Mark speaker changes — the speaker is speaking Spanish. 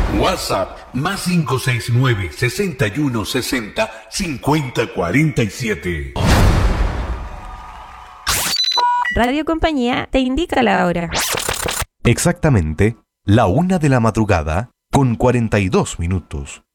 Speaker 1: WhatsApp más 569-6160-5047.
Speaker 2: Radio Compañía te indica la hora.
Speaker 3: Exactamente, la 1 de la madrugada con 42 minutos.